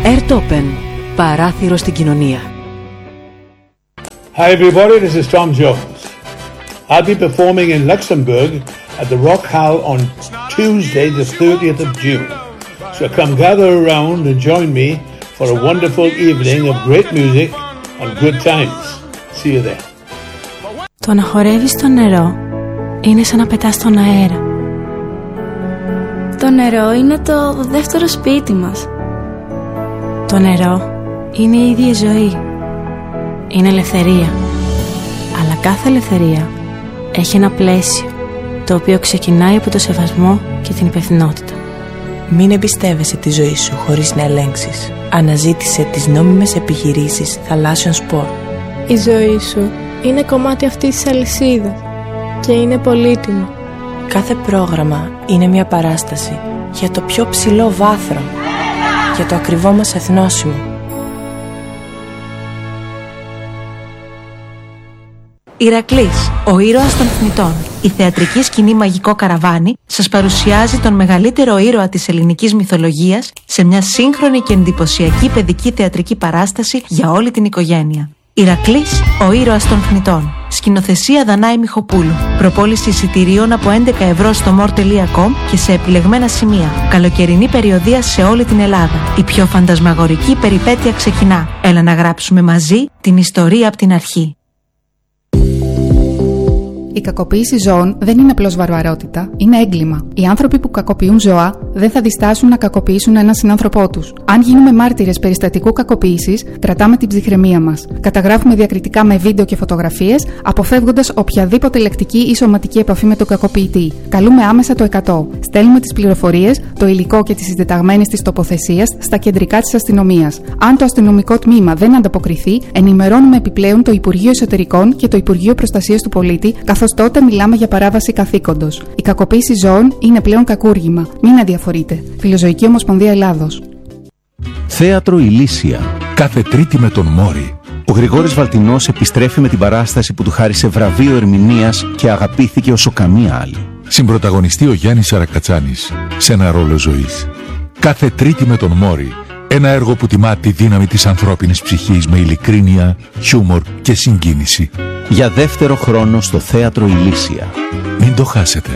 Earth Open, παράθυρο στην κοινωνία. Hi everybody, this is Tom Jones. I'll be performing in Luxembourg at the Rock Hall on Tuesday the 30th of June. So come gather around and join me for a wonderful evening of great music and good times. See you there. Το να χορεύεις στο νερό είναι σαν να πετάς στον αέρα. Το νερό είναι το δεύτερο σπίτι μας. Το νερό είναι η ίδια ζωή. Είναι ελευθερία. Αλλά κάθε ελευθερία έχει ένα πλαίσιο, το οποίο ξεκινάει από το σεβασμό και την υπευθυνότητα. Μην εμπιστεύεσαι τη ζωή σου χωρίς να ελέγξεις. Αναζήτησε τις νόμιμες επιχειρήσεις θαλάσσιων σπορ. Η ζωή σου είναι κομμάτι αυτής της αλυσίδας και είναι πολύτιμο. Κάθε πρόγραμμα είναι μια παράσταση για το πιο ψηλό βάθρο, για το ακριβό μας εθνόσημο. Ηρακλής, ο ήρωας των θνητών. Η θεατρική σκηνή Μαγικό Καραβάνι σας παρουσιάζει τον μεγαλύτερο ήρωα της ελληνικής μυθολογίας σε μια σύγχρονη και εντυπωσιακή παιδική θεατρική παράσταση για όλη την οικογένεια. Ηρακλής, ο ήρωας των θνητών. Σκηνοθεσία Δανάη Μιχοπούλου. Προπόληση εισιτηρίων από 11 ευρώ στο more.com και σε επιλεγμένα σημεία. Καλοκαιρινή περιοδεία σε όλη την Ελλάδα. Η πιο φαντασμαγορική περιπέτεια ξεκινά. Έλα να γράψουμε μαζί την ιστορία από την αρχή. Η κακοποίηση ζώων δεν είναι απλώς βαρβαρότητα, είναι έγκλημα. Οι άνθρωποι που κακοποιούν ζώα δεν θα διστάσουν να κακοποιήσουν έναν συνάνθρωπό τους. Αν γίνουμε μάρτυρες περιστατικού κακοποίησης, κρατάμε την ψυχραιμία μας. Καταγράφουμε διακριτικά με βίντεο και φωτογραφίες, αποφεύγοντας οποιαδήποτε λεκτική ή σωματική επαφή με τον κακοποιητή. Καλούμε άμεσα το 100. Στέλνουμε τις πληροφορίες, το υλικό και τις συντεταγμένες της τοποθεσίας στα κεντρικά της αστυνομίας. Αν το αστυνομικό τμήμα δεν ανταποκριθεί, ενημερώνουμε επιπλέον το Υπουργείο Εσωτερικών και το Υπουργείο Προστασίας του Πολίτη, καθώς τότε μιλάμε για παράβαση καθήκοντος. Η κακοποίηση ζώων είναι πλέον κακούργημα. Μην αδιαφορείτε. Φιλοζωική Ομοσπονδία Ελλάδος. Θέατρο Ηλίσια. Κάθε Τρίτη με τον Μόρι. Ο Γρηγόρης Βαλτινός επιστρέφει με την παράσταση που του χάρισε βραβείο ερμηνείας και αγαπήθηκε όσο καμία άλλη. Συμπρωταγωνιστεί ο Γιάννης Σαρακατσάνης σε ένα ρόλο ζωής. Κάθε Τρίτη με τον Μόρι. Ένα έργο που τιμά τη δύναμη της ανθρώπινης ψυχής με ειλικρίνεια, χιούμορ και συγκίνηση. Για δεύτερο χρόνο στο Θέατρο Ηλίσια. Μην το χάσετε.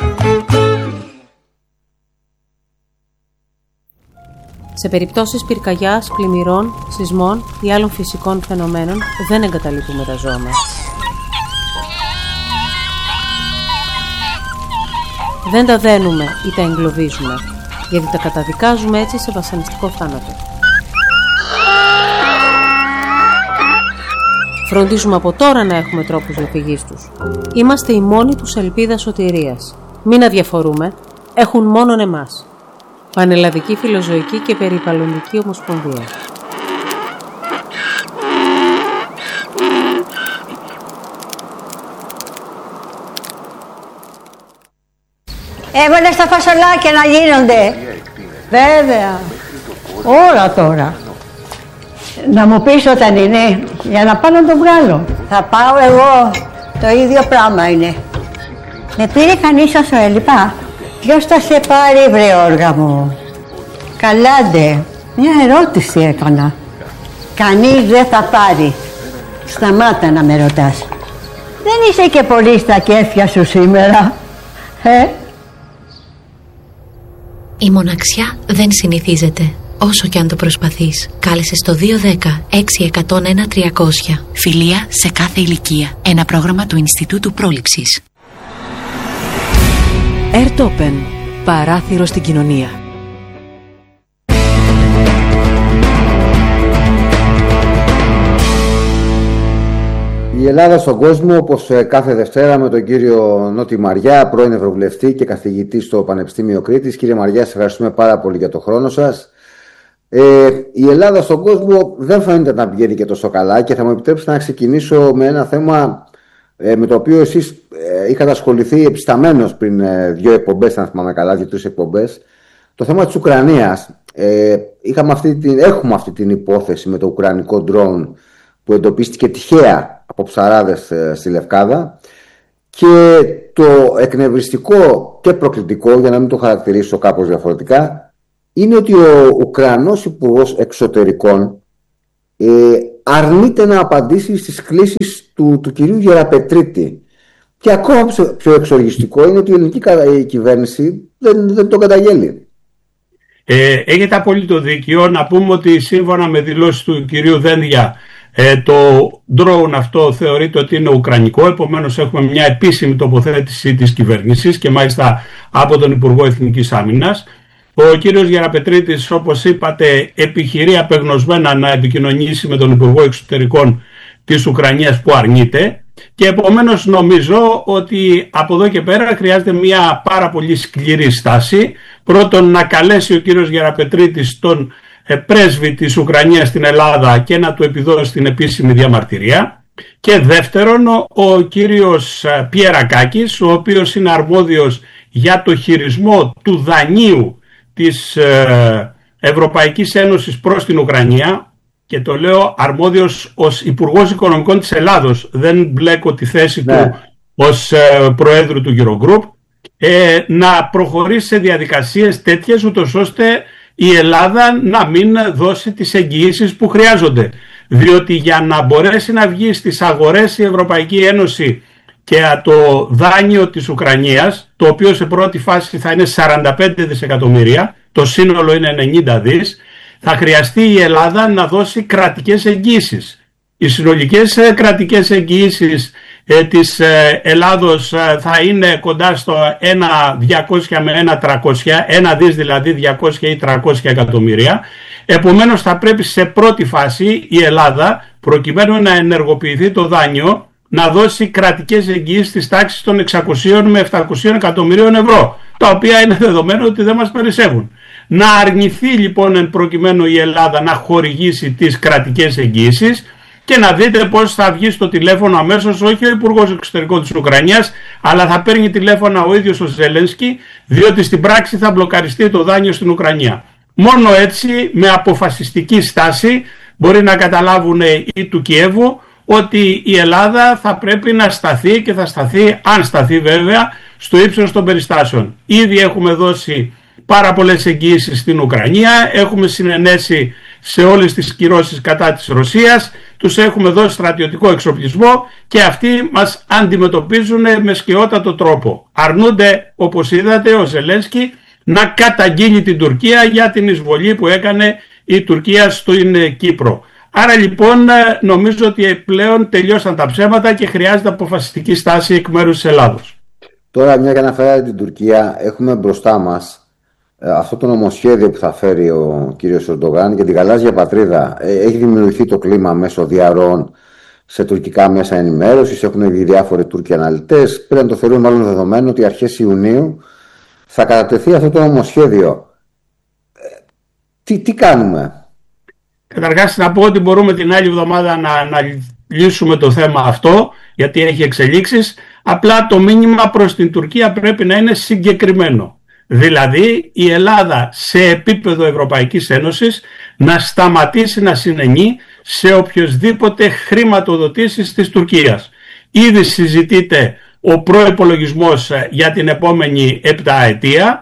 Σε περιπτώσεις πυρκαγιάς, πλημμυρών, σεισμών ή άλλων φυσικών φαινομένων δεν εγκαταλείπουμε τα ζώα μας. Δεν τα δένουμε ή τα εγκλωβίζουμε, γιατί τα καταδικάζουμε έτσι σε βασανιστικό θάνατο. Φροντίζουμε από τώρα να έχουμε τρόπους διαφυγής τους. Είμαστε η μόνη τους ελπίδα σωτηρίας. Μην αδιαφορούμε, έχουν μόνον εμάς. Πανελλαδική Φιλοζωική και Περιβαλλοντική Ομοσπονδία. Έβαλε στα φασολάκια να γίνονται. Βέβαια. Ώρα τώρα. Να μου πεις όταν είναι, για να πάω να το βγάλω. Θα πάω εγώ. Το ίδιο πράγμα είναι. Με πήρε κανείς όσο έλειπα. Ποιος θα σε πάρει, βρε όργα μου? Καλάντε. Μια ερώτηση έκανα. Κανείς δεν θα πάρει. Σταμάτα να με ρωτάς. Δεν είσαι και πολύ στα κέφια σου σήμερα. Η μοναξιά δεν συνηθίζεται. Όσο κι αν το προσπαθείς, κάλεσε στο 210-6101-300. Φιλία σε κάθε ηλικία. Ένα πρόγραμμα του Ινστιτούτου Πρόληψης. Earth Open, παράθυρο στην κοινωνία. Η Ελλάδα στον κόσμο, όπως κάθε Δευτέρα, με τον κύριο Νότι Μαριά, πρώην Ευρωβουλευτή και καθηγητή στο Πανεπιστήμιο Κρήτης. Κύριε Μαριά, σας ευχαριστούμε πάρα πολύ για τον χρόνο σας. Η Ελλάδα στον κόσμο δεν φαίνεται να πηγαίνει και τόσο καλά και θα μου επιτρέψετε να ξεκινήσω με ένα θέμα με το οποίο εσείς είχατε ασχοληθεί επισταμένως πριν 2 εκπομπές, αν θυμάμαι καλά, 2-3 εκπομπές. Το θέμα της Ουκρανίας. Έχουμε αυτή την υπόθεση με το ουκρανικό ντρόουν που εντοπίστηκε τυχαία από ψαράδες στη Λευκάδα, και το εκνευριστικό και προκλητικό, για να μην το χαρακτηρίσω κάπως διαφορετικά, είναι ότι ο Ουκρανός Υπουργός Εξωτερικών αρνείται να απαντήσει στις κλήσεις του κυρίου Γεραπετρίτη. Και ακόμα πιο εξοργιστικό είναι ότι η ελληνική κυβέρνηση δεν το καταγγέλει. Έχετε απόλυτο δίκιο. Να πούμε ότι σύμφωνα με δηλώσεις του κυρίου Δένδια, το drone αυτό θεωρείται ότι είναι ουκρανικό, επομένως έχουμε μια επίσημη τοποθέτηση της κυβέρνησης και μάλιστα από τον Υπουργό Εθνικής Άμυνας. Ο κύριος Γεραπετρίτης, όπως είπατε, επιχειρεί απεγνωσμένα να επικοινωνήσει με τον Υπουργό Εξωτερικών της Ουκρανίας που αρνείται, και επομένως νομίζω ότι από εδώ και πέρα χρειάζεται μια πάρα πολύ σκληρή στάση. Πρώτον, να καλέσει ο κύριος Γεραπετρίτης τον πρέσβη της Ουκρανίας στην Ελλάδα και να του επιδώσει την επίσημη διαμαρτυρία. Και δεύτερον, ο κύριος Πιερακάκης, ο οποίος είναι αρμόδιος για το χειρισμό του δανείου της Ευρωπαϊκής Ένωσης προς την Ουκρανία, και το λέω αρμόδιος ως Υπουργός Οικονομικών της Ελλάδος, δεν μπλέκω τη θέση του ως Προέδρου του Eurogroup, να προχωρήσει σε διαδικασίες τέτοιες ούτως ώστε η Ελλάδα να μην δώσει τις εγγυήσεις που χρειάζονται. Διότι για να μπορέσει να βγει στις αγορές η Ευρωπαϊκή Ένωση και το δάνειο της Ουκρανίας, το οποίο σε πρώτη φάση θα είναι 45 δισεκατομμύρια, το σύνολο είναι 90 δις, θα χρειαστεί η Ελλάδα να δώσει κρατικές εγγύησεις. Οι συνολικές κρατικές εγγύησεις της Ελλάδος θα είναι κοντά στο 1.200 με 1.300, 1 δις δηλαδή 200 ή 300 εκατομμύρια. Επομένως θα πρέπει σε πρώτη φάση η Ελλάδα, προκειμένου να ενεργοποιηθεί το δάνειο, να δώσει κρατικές εγγύησεις της τάξης των 600 με 700 εκατομμυρίων ευρώ, τα οποία είναι δεδομένο ότι δεν μας περισσεύουν. Να αρνηθεί λοιπόν εν προκειμένου η Ελλάδα να χορηγήσει τις κρατικές εγγύησεις, και να δείτε πώς θα βγει στο τηλέφωνο αμέσως, όχι ο Υπουργός Εξωτερικών της Ουκρανίας, αλλά θα παίρνει τηλέφωνα ο ίδιος ο Ζελένσκι, διότι στην πράξη θα μπλοκαριστεί το δάνειο στην Ουκρανία. Μόνο έτσι, με αποφασιστική στάση, μπορεί να καταλάβουν οι του Κιέβου ότι η Ελλάδα θα πρέπει να σταθεί, και θα σταθεί, αν σταθεί βέβαια, στο ύψος των περιστάσεων. Ήδη έχουμε δώσει πάρα πολλές εγγύησεις στην Ουκρανία, έχουμε συνενέσει σε όλες τις κυρώσεις κατά της Ρωσίας, τους έχουμε δώσει στρατιωτικό εξοπλισμό και αυτοί μας αντιμετωπίζουν με σκαιότατο τρόπο. Αρνούνται, όπως είδατε, ο Ζελένσκι να καταγγείλει την Τουρκία για την εισβολή που έκανε η Τουρκία στην Κύπρο. Άρα λοιπόν νομίζω ότι πλέον τελειώσαν τα ψέματα και χρειάζεται αποφασιστική στάση εκ μέρους της Ελλάδος. Τώρα, μια και αναφέρατε την Τουρκία, έχουμε μπροστά μας αυτό το νομοσχέδιο που θα φέρει ο κύριος Ερντογάν για την γαλάζια πατρίδα. Έχει δημιουργηθεί το κλίμα μέσω διαρροών σε τουρκικά μέσα ενημέρωσης, έχουν βγει διάφοροι Τούρκοι αναλυτές. Πρέπει να το θεωρούμε μάλλον δεδομένο ότι αρχές Ιουνίου θα κατατεθεί αυτό το νομοσχέδιο. Τι κάνουμε? Καταρχάς να πω ότι μπορούμε την άλλη εβδομάδα να λύσουμε το θέμα αυτό, γιατί έχει εξελίξεις. Απλά το μήνυμα προς την Τουρκία πρέπει να είναι συγκεκριμένο. Δηλαδή η Ελλάδα σε επίπεδο Ευρωπαϊκής Ένωσης να σταματήσει να συνενεί σε οποιοσδήποτε χρηματοδοτήσεις της Τουρκίας. Ήδη συζητείται ο προϋπολογισμός για την επόμενη 7ετία,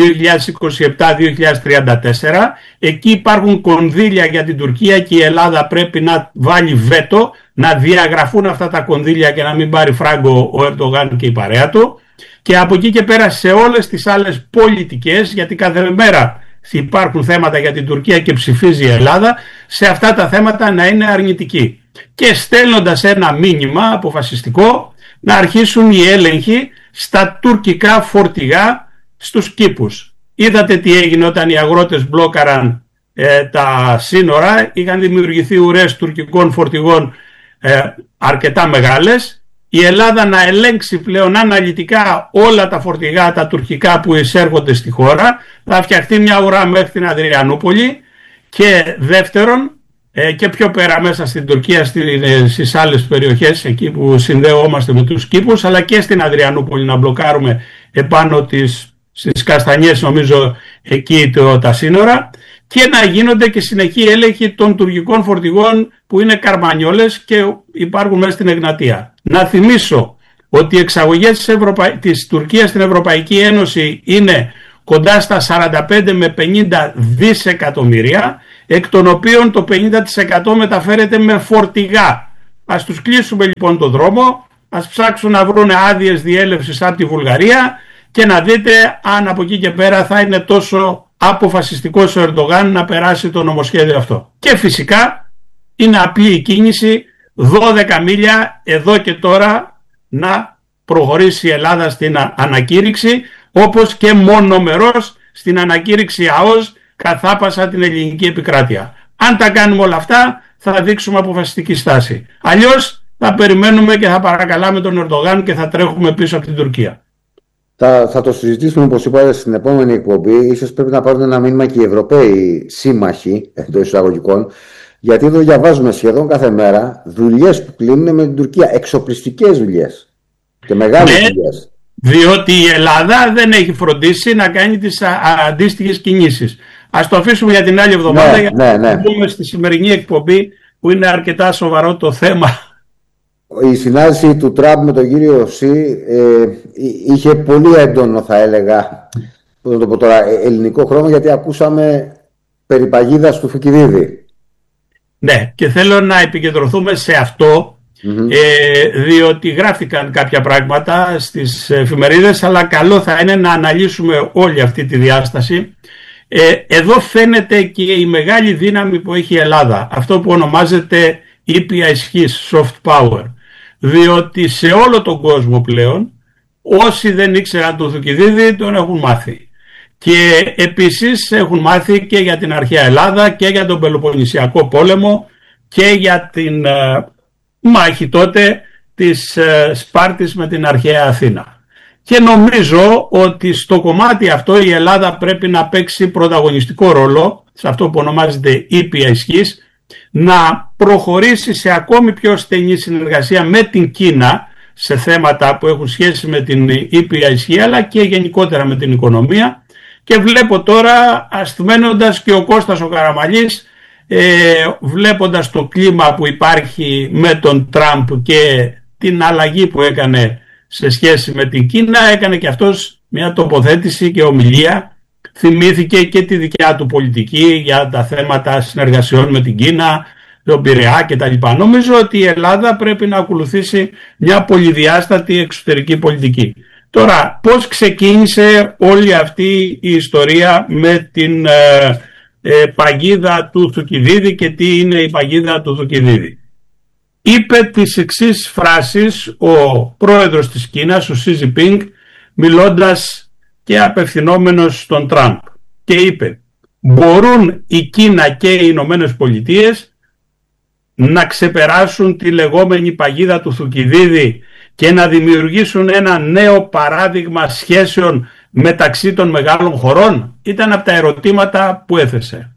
2027-2034. Εκεί υπάρχουν κονδύλια για την Τουρκία και η Ελλάδα πρέπει να βάλει βέτο, να διαγραφούν αυτά τα κονδύλια και να μην πάρει φράγκο ο Ερντογάν και η παρέα του. Και από εκεί και πέρα σε όλες τις άλλες πολιτικές, γιατί κάθε μέρα υπάρχουν θέματα για την Τουρκία και ψηφίζει η Ελλάδα, σε αυτά τα θέματα να είναι αρνητική. Και στέλνοντας ένα μήνυμα αποφασιστικό να αρχίσουν οι έλεγχοι στα τουρκικά φορτηγά στους κήπους. Είδατε τι έγινε όταν οι αγρότες μπλόκαραν τα σύνορα, είχαν δημιουργηθεί ουρές τουρκικών φορτηγών αρκετά μεγάλες. Η Ελλάδα να ελέγξει πλέον αναλυτικά όλα τα φορτηγά τα τουρκικά που εισέρχονται στη χώρα, θα φτιαχτεί μια ουρά μέχρι την Αδριανούπολη. Και δεύτερον, και πιο πέρα μέσα στην Τουρκία, στις άλλες περιοχές εκεί που συνδέομαστε με τους κήπους, αλλά και στην Αδριανούπολη να μπλοκάρουμε επάνω στις Καστανιές, νομίζω εκεί τα σύνορα, και να γίνονται και συνεχή έλεγχοι των τουρκικών φορτηγών που είναι καρμανιόλες και υπάρχουν μέσα στην Εγνατία. Να θυμίσω ότι οι εξαγωγές της Τουρκίας στην Ευρωπαϊκή Ένωση είναι κοντά στα 45 με 50 δισεκατομμύρια, εκ των οποίων το 50% μεταφέρεται με φορτηγά. Ας τους κλείσουμε λοιπόν το δρόμο, ας ψάξουν να βρουν άδειες διέλευσης από τη Βουλγαρία και να δείτε αν από εκεί και πέρα θα είναι τόσο αποφασιστικός ο Ερντογάν να περάσει το νομοσχέδιο αυτό. Και φυσικά είναι απλή η κίνηση 12 μίλια εδώ και τώρα να προχωρήσει η Ελλάδα στην ανακήρυξη, όπως και μονομερός στην ανακήρυξη ΑΟΣ καθάπασα την ελληνική επικράτεια. Αν τα κάνουμε όλα αυτά θα δείξουμε αποφασιστική στάση. Αλλιώς θα περιμένουμε και θα παρακαλάμε τον Ερντογάν και θα τρέχουμε πίσω από την Τουρκία. Θα το συζητήσουμε, όπως είπατε, στην επόμενη εκπομπή. Ίσως πρέπει να πάρουν ένα μήνυμα και οι Ευρωπαίοι σύμμαχοι εντός εισαγωγικών, γιατί εδώ διαβάζουμε σχεδόν κάθε μέρα δουλειές που κλείνουν με την Τουρκία, εξοπλιστικές δουλειές και μεγάλες δουλειές. Διότι η Ελλάδα δεν έχει φροντίσει να κάνει τις αντίστοιχες κινήσεις. Ας το αφήσουμε για την άλλη εβδομάδα, για να πούμε στη σημερινή εκπομπή που είναι αρκετά σοβαρό το θέμα. Η συνάντηση του Τραμπ με τον κύριο Σι είχε πολύ έντονο, θα έλεγα, πώς να το πω τώρα, ελληνικό χρώμα, γιατί ακούσαμε περί παγίδας του Θουκυδίδη. Ναι, και θέλω να επικεντρωθούμε σε αυτό, διότι γράφτηκαν κάποια πράγματα στις εφημερίδες, αλλά καλό θα είναι να αναλύσουμε όλη αυτή τη διάσταση. Εδώ φαίνεται και η μεγάλη δύναμη που έχει η Ελλάδα, αυτό που ονομάζεται ήπια ισχύς, soft power, διότι σε όλο τον κόσμο πλέον όσοι δεν ήξεραν τον Θουκυδίδη τον έχουν μάθει, και επίσης έχουν μάθει και για την αρχαία Ελλάδα και για τον Πελοποννησιακό πόλεμο και για την μάχη τότε της Σπάρτης με την αρχαία Αθήνα. Και νομίζω ότι στο κομμάτι αυτό η Ελλάδα πρέπει να παίξει πρωταγωνιστικό ρόλο σε αυτό που ονομάζεται ήπια ισχύς, να προχωρήσει σε ακόμη πιο στενή συνεργασία με την Κίνα σε θέματα που έχουν σχέση με την ήπια ισχύ, αλλά και γενικότερα με την οικονομία. Και βλέπω τώρα, ασθμένοντας και ο Κώστας ο Καραμαλής, βλέποντας το κλίμα που υπάρχει με τον Τραμπ και την αλλαγή που έκανε σε σχέση με την Κίνα, έκανε και αυτός μια τοποθέτηση και ομιλία, θυμήθηκε και τη δικιά του πολιτική για τα θέματα συνεργασιών με την Κίνα, τον Πειραιά κτλ. Νομίζω ότι η Ελλάδα πρέπει να ακολουθήσει μια πολυδιάστατη εξωτερική πολιτική. Τώρα, πώς ξεκίνησε όλη αυτή η ιστορία με την παγίδα του Θουκυδίδη και τι είναι η παγίδα του Θουκυδίδη? Είπε τις εξής φράσεις ο πρόεδρος της Κίνας, ο Σι Τζινπίνγκ, μιλώντας και απευθυνόμενος στον Τραμπ, και είπε: μπορούν η Κίνα και οι Ηνωμένες Πολιτείες να ξεπεράσουν τη λεγόμενη παγίδα του Θουκυδίδη και να δημιουργήσουν ένα νέο παράδειγμα σχέσεων μεταξύ των μεγάλων χωρών? Ήταν από τα ερωτήματα που έθεσε.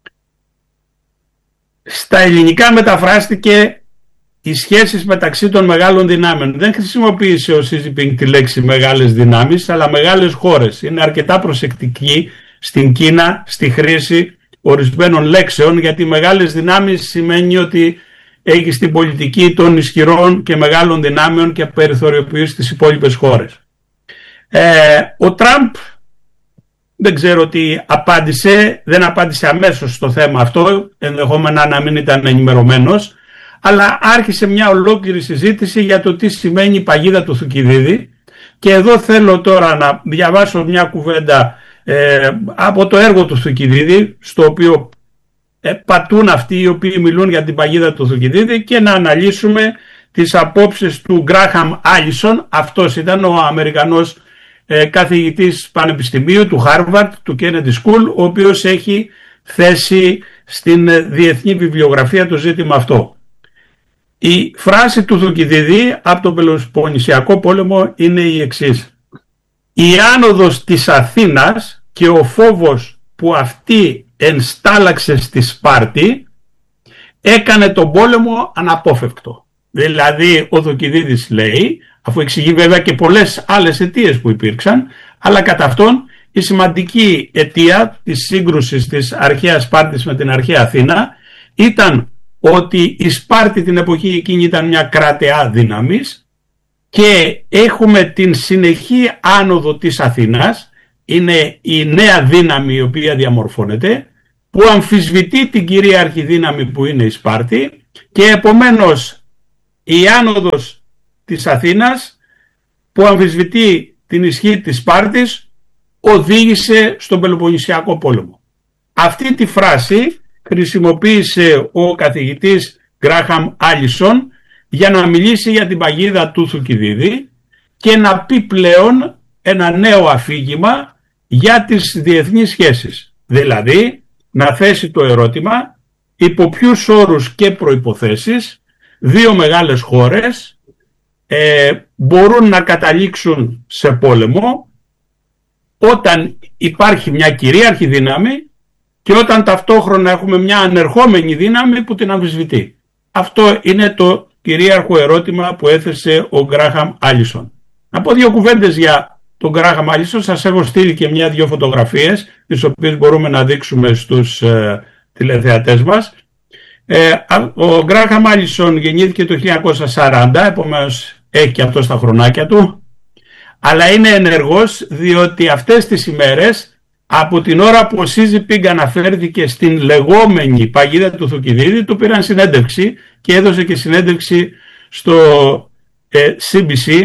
Στα ελληνικά μεταφράστηκε οι σχέσεις μεταξύ των μεγάλων δυνάμεων. Δεν χρησιμοποίησε ο Σι Τζινπίνγκ τη λέξη μεγάλες δυνάμεις, αλλά μεγάλες χώρες. Είναι αρκετά προσεκτική στην Κίνα στη χρήση ορισμένων λέξεων, γιατί μεγάλες δυνάμεις σημαίνει ότι έχει την πολιτική των ισχυρών και μεγάλων δυνάμεων και περιθωριοποιεί τις υπόλοιπες χώρες. Ο Τραμπ δεν ξέρω τι απάντησε, δεν απάντησε αμέσως στο θέμα αυτό, ενδεχόμενα να μην ήταν ενημερωμένος, αλλά άρχισε μια ολόκληρη συζήτηση για το τι σημαίνει η παγίδα του Θουκυδίδη, και εδώ θέλω τώρα να διαβάσω μια κουβέντα από το έργο του Θουκυδίδη, στο οποίο πατούν αυτοί οι οποίοι μιλούν για την παγίδα του Θουκυδίδη, και να αναλύσουμε τις απόψεις του Γκράχαμ Άλισον. Αυτός ήταν ο Αμερικανός καθηγητής πανεπιστημίου του Harvard, του Kennedy School, ο οποίος έχει θέσει στην διεθνή βιβλιογραφία το ζήτημα αυτό. Η φράση του Θουκυδίδη από τον Πελοποννησιακό πόλεμο είναι η εξής: η άνοδος της Αθήνας και ο φόβος που αυτή ενστάλλαξε στη Σπάρτη έκανε τον πόλεμο αναπόφευκτο. Δηλαδή ο Θουκυδίδης λέει, αφού εξηγεί βέβαια και πολλές άλλες αιτίες που υπήρξαν, αλλά κατά αυτόν η σημαντική αιτία της σύγκρουσης της αρχαίας Σπάρτης με την αρχαία Αθήνα ήταν ότι η Σπάρτη την εποχή εκείνη ήταν μια κρατεά δύναμης, και έχουμε την συνεχή άνοδο της Αθήνας, είναι η νέα δύναμη η οποία διαμορφώνεται, που αμφισβητεί την κυρίαρχη δύναμη που είναι η Σπάρτη, και επομένως η άνοδος της Αθήνας που αμφισβητεί την ισχύ της Σπάρτης οδήγησε στον Πελοποννησιακό πόλεμο. Αυτή τη φράση χρησιμοποίησε ο καθηγητής Γκράχαμ Άλισον για να μιλήσει για την παγίδα του Θουκυδίδη και να πει πλέον ένα νέο αφήγημα για τις διεθνείς σχέσεις. Δηλαδή να θέσει το ερώτημα υπό ποιους όρους και προϋποθέσεις δύο μεγάλες χώρες μπορούν να καταλήξουν σε πόλεμο όταν υπάρχει μια κυρίαρχη δύναμη και όταν ταυτόχρονα έχουμε μια ανερχόμενη δύναμη που την αμφισβητεί. Αυτό είναι το κυρίαρχο ερώτημα που έθεσε ο Γκράχαμ Άλισον. Να πω δύο κουβέντες για τον Γκράχαμ Άλισον. Σας έχω στείλει και μια-δυο φωτογραφίες, τις οποίες μπορούμε να δείξουμε στους τηλεθεατές μας. Ο Γκράχαμ Άλισον γεννήθηκε το 1940, επομένως έχει και αυτό στα χρονάκια του, αλλά είναι ενεργός διότι αυτές τις ημέρες, από την ώρα που ο Σίζιπινγκ αναφέρθηκε στην λεγόμενη παγίδα του Θουκυδίδη, του πήραν συνέντευξη και έδωσε και συνέντευξη στο CBC,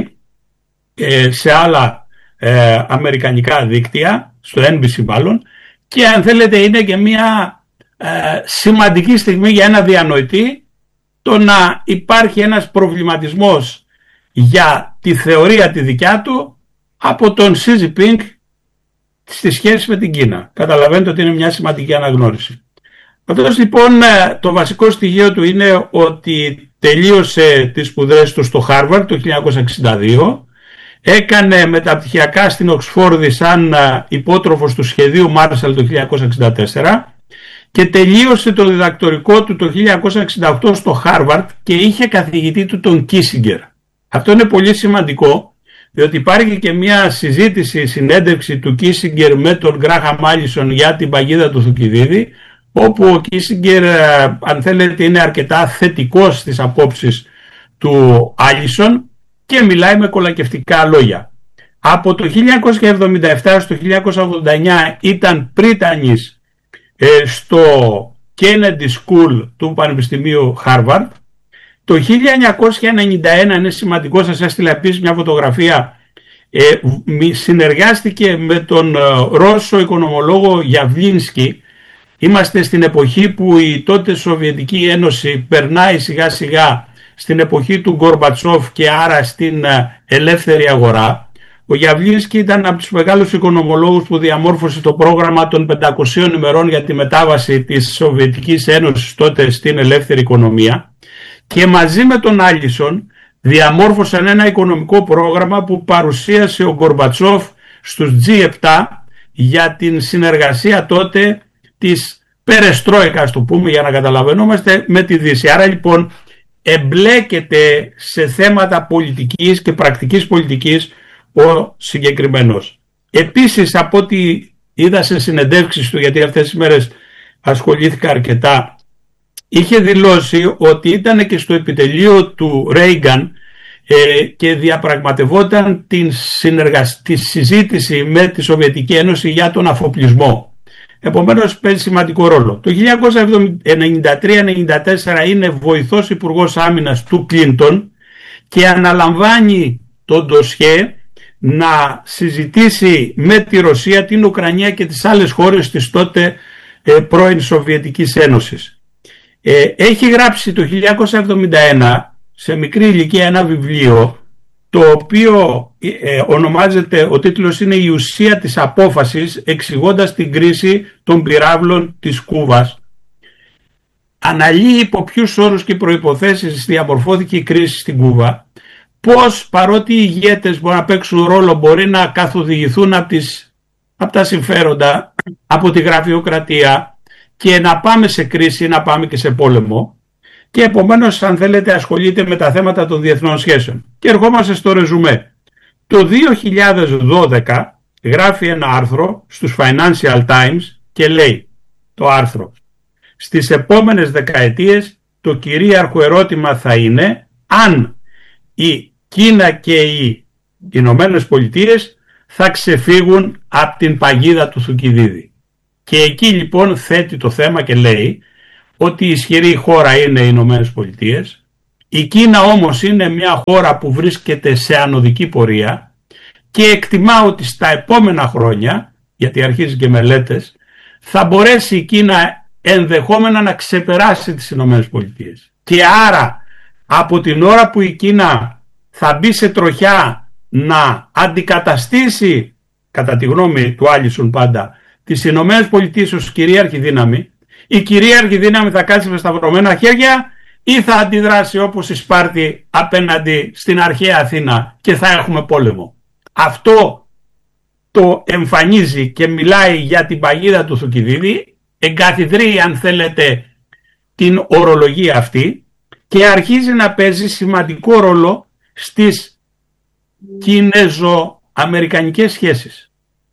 σε άλλα αμερικανικά δίκτυα, στο NBC μάλλον, και αν θέλετε είναι και μια σημαντική στιγμή για ένα διανοητή το να υπάρχει ένας προβληματισμός για τη θεωρία τη δικιά του από τον Σι Τζινπίνγκ στη σχέση με την Κίνα. Καταλαβαίνετε ότι είναι μια σημαντική αναγνώριση. Αυτός λοιπόν το βασικό στοιχείο του είναι ότι τελείωσε τις σπουδές του στο Χάρβαρντ το 1962, έκανε μεταπτυχιακά στην Οξφόρδη σαν υπότροφος του σχεδίου Μάρσαλ το 1964 και τελείωσε το διδακτορικό του το 1968 στο Χάρβαρντ και είχε καθηγητή του τον Κίσιγκερ. Αυτό είναι πολύ σημαντικό, διότι υπάρχει και μια συζήτηση, συνέντευξη του Κίσιγκερ με τον Γκράχαμ Άλισον για την παγίδα του Θουκυδίδη, όπου ο Κίσιγκερ, αν θέλετε, είναι αρκετά θετικός στις απόψεις του Άλισον και μιλάει με κολακευτικά λόγια. Από το 1977 στο 1989 ήταν πρίτανης στο Kennedy School του Πανεπιστημίου Harvard. Το 1991, είναι σημαντικό, σας έστειλα επίσης μια φωτογραφία, συνεργάστηκε με τον Ρώσο οικονομολόγο Γιαβλίνσκι. Είμαστε στην εποχή που η τότε Σοβιετική Ένωση περνάει σιγά σιγά στην εποχή του Γκορμπατσόφ και άρα στην ελεύθερη αγορά. Ο Γιαβλίνσκι ήταν από τους μεγάλους οικονομολόγους που διαμόρφωσε το πρόγραμμα των 500 ημερών για τη μετάβαση της Σοβιετικής Ένωσης τότε στην ελεύθερη οικονομία, και μαζί με τον Άλισον διαμόρφωσαν ένα οικονομικό πρόγραμμα που παρουσίασε ο Γκορμπατσόφ στους G7 για την συνεργασία τότε της Περεστρόικα, ας το πούμε για να καταλαβαίνομαστε, με τη Δύση. Άρα λοιπόν εμπλέκεται σε θέματα πολιτικής και πρακτικής πολιτικής ο συγκεκριμένος. Επίσης, από ό,τι είδα σε συνεντεύξεις του, γιατί αυτές τις μέρες ασχολήθηκα αρκετά, είχε δηλώσει ότι ήταν και στο επιτελείο του Ρέιγκαν και διαπραγματευόταν τη συζήτηση με τη Σοβιετική Ένωση για τον αφοπλισμό. Επομένως παίζει σημαντικό ρόλο. Το 1993-94 είναι βοηθός υπουργός άμυνας του Κλίντον και αναλαμβάνει το ντοσιέ να συζητήσει με τη Ρωσία, την Ουκρανία και τις άλλες χώρες της τότε πρώην Σοβιετικής Ένωσης. Έχει γράψει το 1971 σε μικρή ηλικία ένα βιβλίο, το οποίο ονομάζεται, ο τίτλος είναι «Η ουσία της απόφασης», εξηγώντας την κρίση των πυράβλων της Κούβας. Αναλύει υπό ποιους όρους και προϋποθέσεις διαμορφώθηκε η κρίση στην Κούβα, πώς παρότι οι ηγέτες μπορεί να παίξουν ρόλο, μπορεί να καθοδηγηθούν από τα συμφέροντα, από τη γραφειοκρατία και να πάμε σε κρίση, να πάμε και σε πόλεμο. Και επομένως, αν θέλετε, ασχολείται με τα θέματα των διεθνών σχέσεων. Και ερχόμαστε στο ρεζουμέ. Το 2012 γράφει ένα άρθρο στους Financial Times και λέει το άρθρο: στις επόμενες δεκαετίες το κυρίαρχο ερώτημα θα είναι αν η Κίνα και οι Ηνωμένες Πολιτείες θα ξεφύγουν από την παγίδα του Θουκυδίδη. Και εκεί λοιπόν θέτει το θέμα και λέει ότι η ισχυρή χώρα είναι οι Ηνωμένες Πολιτείες. Η Κίνα όμως είναι μια χώρα που βρίσκεται σε ανωδική πορεία και εκτιμά ότι στα επόμενα χρόνια, γιατί αρχίζει και μελέτες, θα μπορέσει η Κίνα ενδεχόμενα να ξεπεράσει τις Ηνωμένες Πολιτείες. Και άρα από την ώρα που η Κίνα θα μπει σε τροχιά να αντικαταστήσει, κατά τη γνώμη του Άλισον πάντα, τις Ηνωμένες Πολιτείες ως κυρίαρχη δύναμη, η κυρίαρχη δύναμη θα κάτσει με σταυρωμένα χέρια ή θα αντιδράσει όπως η Σπάρτη απέναντι στην αρχαία Αθήνα και θα έχουμε πόλεμο. Αυτό το εμφανίζει και μιλάει για την παγίδα του Θουκυδίδη, εγκαθιδρύει αν θέλετε την ορολογία αυτή και αρχίζει να παίζει σημαντικό ρόλο στις κινέζο-αμερικανικές σχέσεις.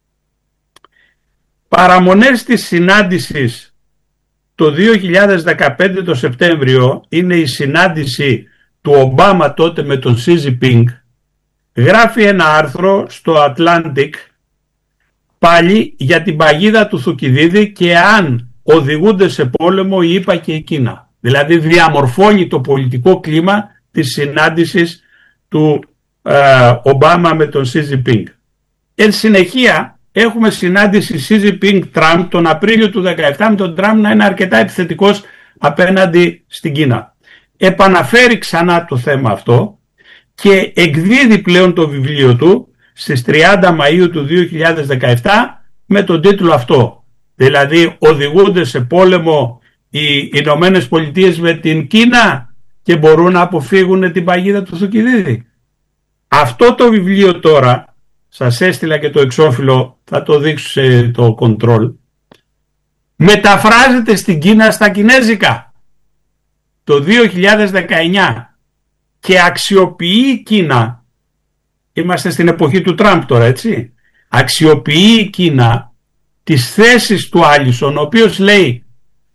Παραμονές της συνάντησης το 2015 το Σεπτέμβριο είναι η συνάντηση του Ομπάμα τότε με τον Σι Τζινπίνγκ. Γράφει ένα άρθρο στο Atlantic πάλι για την παγίδα του Θουκυδίδη και αν οδηγούνται σε πόλεμο η ΗΠΑ και η Κίνα. Δηλαδή διαμορφώνει το πολιτικό κλίμα της συνάντησης του Ομπάμα με τον Σι Τζινπίνγκ. Εν συνεχεία έχουμε συνάντηση Σι Τζινπίνγκ Τραμπ τον Απρίλιο του 2017 με τον Τραμπ να είναι αρκετά επιθετικός απέναντι στην Κίνα. Επαναφέρει ξανά το θέμα αυτό και εκδίδει πλέον το βιβλίο του στις 30 Μαΐου του 2017 με τον τίτλο αυτό. Δηλαδή οδηγούνται σε πόλεμο οι Ηνωμένες Πολιτείες με την Κίνα και μπορούν να αποφύγουν την παγίδα του Θουκυδίδη. Αυτό το βιβλίο τώρα, σας έστειλα και το εξώφυλλο, θα το δείξω σε το control, μεταφράζεται στην Κίνα στα κινέζικα το 2019 και αξιοποιεί η Κίνα, είμαστε στην εποχή του Τραμπ τώρα έτσι, αξιοποιεί η Κίνα τις θέσεις του Άλισον, ο οποίος λέει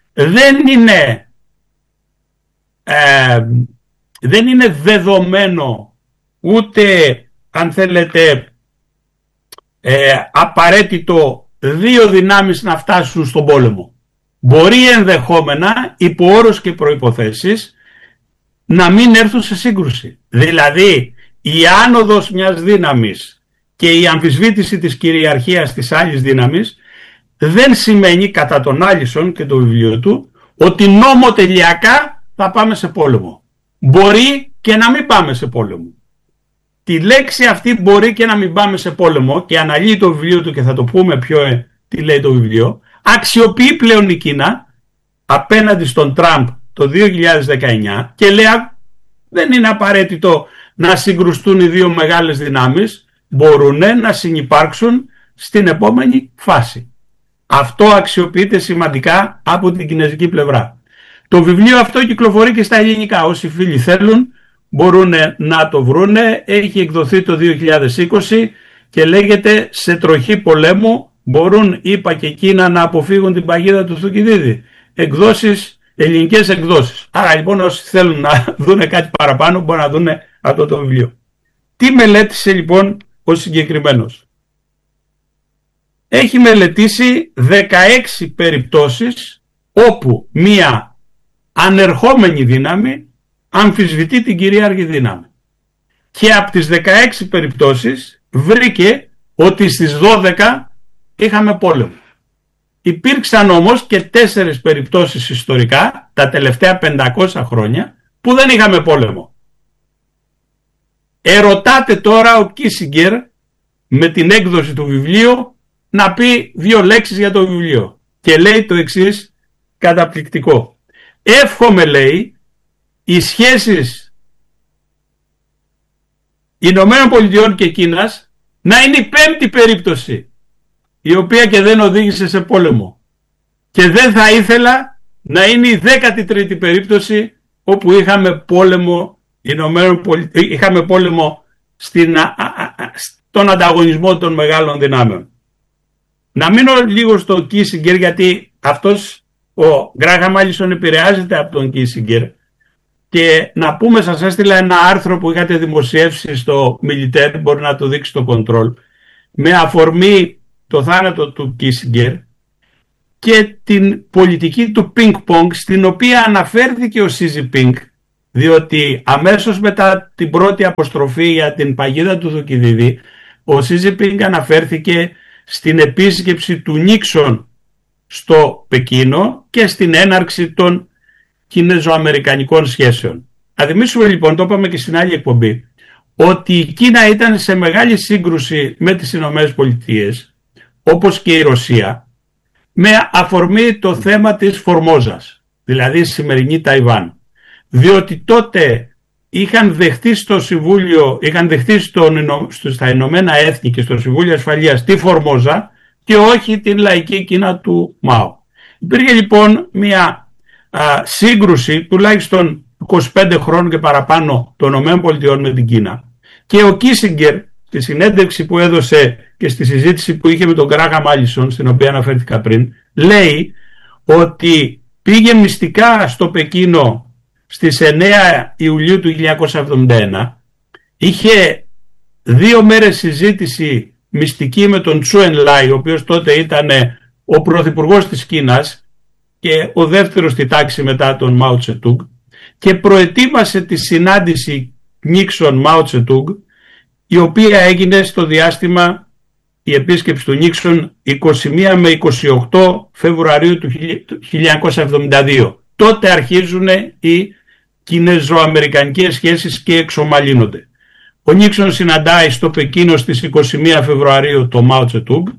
δεν είναι δεδομένο ούτε αν θέλετε απαραίτητο δύο δυνάμεις να φτάσουν στον πόλεμο. Μπορεί ενδεχόμενα υπό όρους και προϋποθέσεις να μην έρθουν σε σύγκρουση. Δηλαδή η άνοδος μιας δύναμης και η αμφισβήτηση της κυριαρχίας της άλλης δύναμης δεν σημαίνει κατά τον Άλισον και το βιβλίο του ότι νομοτελειακά θα πάμε σε πόλεμο. Μπορεί και να μην πάμε σε πόλεμο. Τη λέξη αυτή μπορεί και να μην πάμε σε πόλεμο και αναλύει το βιβλίο του και θα το πούμε πιο τι λέει το βιβλίο. Αξιοποιεί πλέον η Κίνα απέναντι στον Τραμπ το 2019 και λέει δεν είναι απαραίτητο να συγκρουστούν οι δύο μεγάλες δυνάμεις, μπορούν να συνυπάρξουν στην επόμενη φάση. Αυτό αξιοποιείται σημαντικά από την κινέζικη πλευρά. Το βιβλίο αυτό κυκλοφορεί και στα ελληνικά. Όσοι φίλοι θέλουν μπορούν να το βρούνε. Έχει εκδοθεί το 2020 και λέγεται «Σε τροχή πολέμου μπορούν ΗΠΑ και Κίνα να αποφύγουν την παγίδα του Θουκυδίδη». Εκδόσεις, ελληνικές εκδόσεις. Άρα λοιπόν όσοι θέλουν να δούνε κάτι παραπάνω μπορούν να δούνε αυτό το βιβλίο. Τι μελέτησε λοιπόν ο συγκεκριμένος? Έχει μελετήσει 16 περιπτώσεις όπου μία ανερχόμενη δύναμη αμφισβητεί την κυρίαρχη δύναμη. Και από τις 16 περιπτώσεις βρήκε ότι στις 12 είχαμε πόλεμο. Υπήρξαν όμως και 4 περιπτώσεις ιστορικά τα τελευταία 500 χρόνια που δεν είχαμε πόλεμο. Ερωτάται τώρα ο Κίσιγκερ με την έκδοση του βιβλίου να πει 2 λέξεις για το βιβλίο και λέει το εξής καταπληκτικό. Εύχομαι, λέει, οι σχέσεις Ηνωμένων Πολιτειών και Κίνας να είναι η 5η περίπτωση η οποία και δεν οδήγησε σε πόλεμο και δεν θα ήθελα να είναι η 13η περίπτωση όπου είχαμε πόλεμο είχαμε πόλεμο στον ανταγωνισμό των μεγάλων δυνάμεων. Να μείνω λίγο στο Κίσιγκερ γιατί αυτός ο Γκράχαμ Άλισον επηρεάζεται από τον Κίσιγκερ και να πούμε, σας έστειλα ένα άρθρο που είχατε δημοσιεύσει στο Militaire, μπορεί να το δείξει το Control, με αφορμή το θάνατο του Κίσιγκερ και την πολιτική του πινκ-πονγκ, στην οποία αναφέρθηκε ο Σι Τζινπίνγκ, διότι αμέσως μετά την πρώτη αποστροφή για την παγίδα του Θουκυδίδη, ο Σι Τζινπίνγκ αναφέρθηκε στην επίσκεψη του Νίξον στο Πεκίνο και στην έναρξη των κινέζο-αμερικανικών σχέσεων. Να θυμίσουμε λοιπόν, το είπαμε και στην άλλη εκπομπή, ότι η Κίνα ήταν σε μεγάλη σύγκρουση με τις Ηνωμένες Πολιτείες, όπως και η Ρωσία, με αφορμή το θέμα της Φορμόζας, δηλαδή η σημερινή Ταϊβάν. Διότι τότε είχαν δεχτεί στα Ηνωμένα Έθνη και στο Συμβούλιο Ασφαλείας τη Φορμόζα και όχι την λαϊκή Κίνα του Μάο. Υπήρχε λοιπόν μια σύγκρουση τουλάχιστον 25 χρόνων και παραπάνω των ΗΠΑ με την Κίνα, και ο Κίσιγκερ στη συνέντευξη που έδωσε και στη συζήτηση που είχε με τον Γκράχαμ Μάλισον, στην οποία αναφέρθηκα πριν, λέει ότι πήγε μυστικά στο Πεκίνο στις 9 Ιουλίου του 1971, είχε 2 μέρες συζήτηση μυστική με τον Τσου Ενλάι, ο οποίος τότε ήταν ο πρωθυπουργός της Κίνας και ο δεύτερος στη τάξη μετά τον Μάο Τσετούγκ, και προετοίμασε τη συνάντηση Νίξον Μάο Τσετούγκ, η οποία έγινε στο διάστημα, η επίσκεψη του Νίξον, 21 με 28 Φεβρουαρίου του 1972. Τότε αρχίζουν οι κινέζο-αμερικανικές σχέσεις και εξομαλύνονται. Ο Νίξον συναντάει στο Πεκίνο στις 21 Φεβρουαρίου το Μάο Τσετούγκ.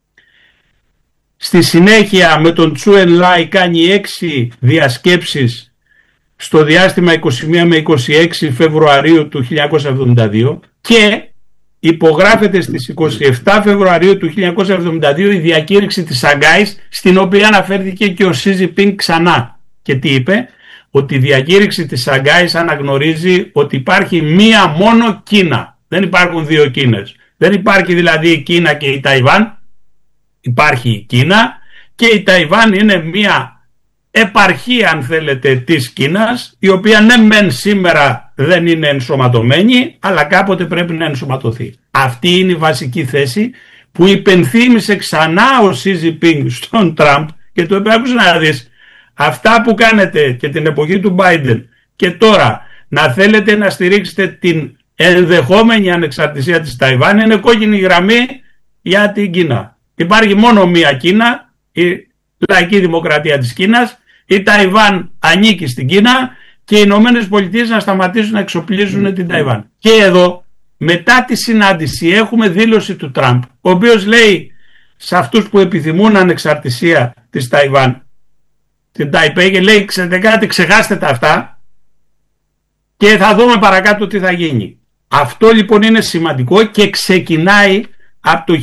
Στη συνέχεια με τον Τσου Ενλάι κάνει 6 διασκέψεις στο διάστημα 21 με 26 Φεβρουαρίου του 1972 και υπογράφεται στις 27 Φεβρουαρίου του 1972 η διακήρυξη της Σαγκάης, στην οποία αναφέρθηκε και ο Σι Τζινπίνγκ ξανά. Και τι είπε? Ότι η διακήρυξη της Σαγκάης αναγνωρίζει ότι υπάρχει μία μόνο Κίνα. Δεν υπάρχουν 2 Κίνες. Δεν υπάρχει δηλαδή η Κίνα και η Ταϊβάν. Υπάρχει η Κίνα και η Ταϊβάν είναι μία επαρχία, αν θέλετε, της Κίνας, η οποία ναι μεν σήμερα δεν είναι ενσωματωμένη, αλλά κάποτε πρέπει να ενσωματωθεί. Αυτή είναι η βασική θέση που υπενθύμησε ξανά ο Σι Τζινπίνγκ στον Τραμπ και το είπε: άκουσε να δεις, αυτά που κάνετε και την εποχή του Μπάιντεν και τώρα να θέλετε να στηρίξετε την ενδεχόμενη ανεξαρτησία της Ταϊβάν είναι κόκκινη γραμμή για την Κίνα. Υπάρχει μόνο μία Κίνα, η λαϊκή δημοκρατία της Κίνας. Η Ταϊβάν ανήκει στην Κίνα και οι Ηνωμένες Πολιτείες να σταματήσουν να εξοπλίζουν την Ταϊβάν. Και εδώ μετά τη συνάντηση έχουμε δήλωση του Τραμπ, ο οποίος λέει σε αυτούς που επιθυμούν ανεξαρτησία της Ταϊβάν, την Ταϊπέη, και λέει: ξέρετε κάτι, ξεχάστε τα αυτά και θα δούμε παρακάτω τι θα γίνει. Αυτό λοιπόν είναι σημαντικό και ξεκινάει από το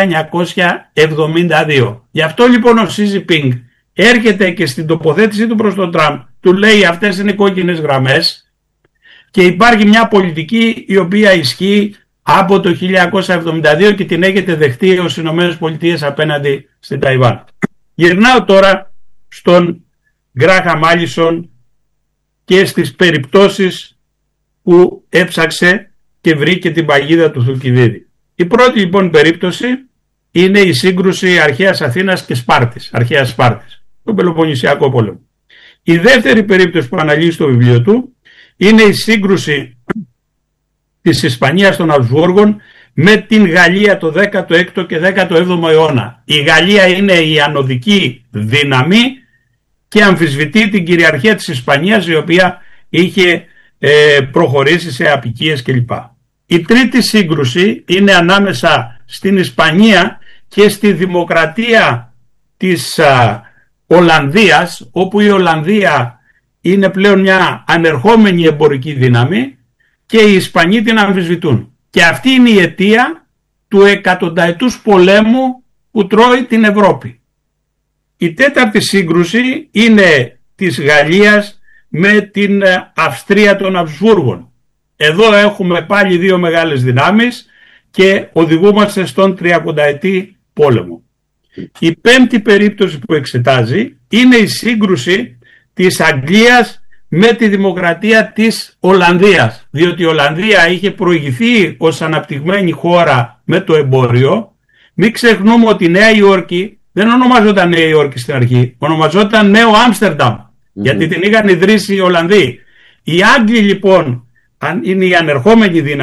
1972. Γι' αυτό λοιπόν ο Σι Τζινπίνγκ έρχεται και στην τοποθέτησή του προς τον Τραμπ του λέει: αυτές είναι κόκκινες γραμμές και υπάρχει μια πολιτική η οποία ισχύει από το 1972 και την έχετε δεχτεί ως Ηνωμένες Πολιτείες απέναντι στην Ταϊβάν. Γυρνάω τώρα στον Γκράχαμ Μάλισον και στις περιπτώσεις που έψαξε και βρήκε την παγίδα του Θουκυδίδη. Η πρώτη λοιπόν περίπτωση είναι η σύγκρουση αρχαίας Αθήνας και Σπάρτης, αρχαίας Σπάρτης, τον Πελοποννησιακό πόλεμο. Η δεύτερη περίπτωση που αναλύει στο βιβλίο του είναι η σύγκρουση της Ισπανίας των Αμπσβούργων με την Γαλλία το 16ο και 17ο αιώνα. Η Γαλλία είναι η ανωδική δύναμη και αμφισβητεί την κυριαρχία της Ισπανίας, η οποία είχε προχωρήσει σε αποικίες κλπ. Η τρίτη σύγκρουση είναι ανάμεσα στην Ισπανία και στη δημοκρατία της Ολλανδίας, όπου η Ολλανδία είναι πλέον μια ανερχόμενη εμπορική δύναμη και οι Ισπανοί την αμφισβητούν. Και αυτή είναι η αιτία του εκατονταετούς πολέμου που τρώει την Ευρώπη. Η τέταρτη σύγκρουση είναι της Γαλλίας με την Αυστρία των Αμπσβούργων. Εδώ έχουμε πάλι 2 μεγάλες δυνάμεις και οδηγούμαστε στον 30ετή πόλεμο. Η πέμπτη περίπτωση που εξετάζει είναι η σύγκρουση της Αγγλίας με τη δημοκρατία της Ολλανδίας, διότι η Ολλανδία είχε προηγηθεί ως αναπτυγμένη χώρα με το εμπόριο Μην ξεχνούμε ότι η Νέα Υόρκη δεν ονομαζόταν Νέα Υόρκη στην αρχή, ονομαζόταν Νέο Άμστερνταμ, γιατί την είχαν ιδρύσει οι Ολλανδοί. Οι Άγγλοι λοιπόν είναι η ανερχόμενη δύναμη.